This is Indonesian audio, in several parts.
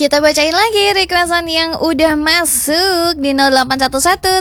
Kita bacain lagi requestan yang udah masuk di 0811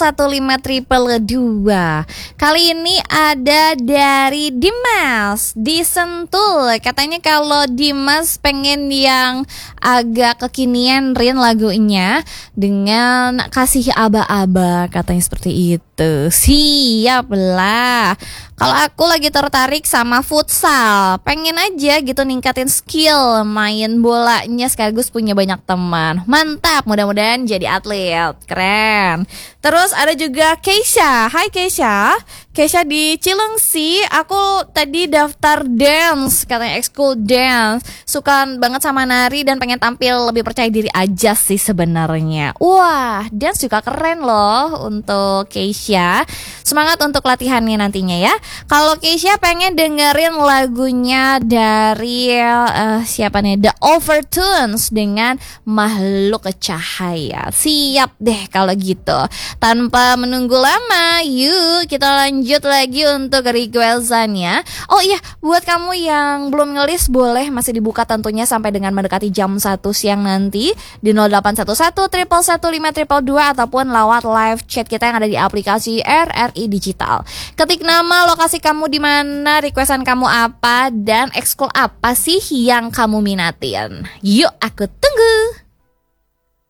111 Kali ini ada dari Dimas di Sentul. Katanya kalau Dimas pengen yang agak kekinian Rin lagunya dengan kasih aba-aba, katanya seperti itu. Siap lah. Kalau aku lagi tertarik sama futsal, pengen aja gitu ningkatin skill main bolanya sekaligus punya banyak teman. Mantap, mudah-mudahan jadi atlet. Keren. Terus ada juga Keisha. Hai Keisha. Keisha di Cilengsi. Aku tadi daftar dance, katanya ekskul dance. Suka banget sama nari dan pengen tampil lebih percaya diri aja sih sebenarnya. Wah, dance juga keren loh untuk Keisha. Semangat untuk latihannya nantinya ya. Kalau Keisha pengen dengerin lagunya dari siapa nih, The Overtones dengan Makhluk Cahaya. Siap deh kalau gitu. Tanpa menunggu lama, yuk kita lanjut lagi untuk requestannya. Oh iya, buat kamu yang belum ngelis boleh masih dibuka tentunya sampai dengan mendekati jam 1 siang nanti di 0811 111 5222 ataupun lewat live chat kita yang ada di aplikasi RRI Digital. Ketik nama, lokasi kamu di mana, requestan kamu apa, dan ekskul apa sih yang kamu minatin. Yuk aku tunggu.